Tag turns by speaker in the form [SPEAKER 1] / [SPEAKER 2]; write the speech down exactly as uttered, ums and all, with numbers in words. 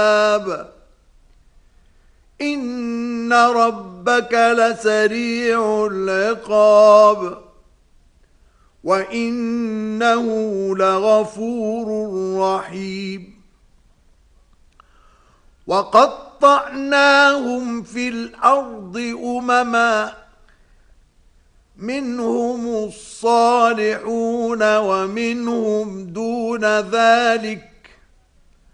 [SPEAKER 1] إن ربك لسريع العقاب وإنه لغفور رحيم وقطعناهم في الأرض أمما منهم الصالحون ومنهم دون ذلك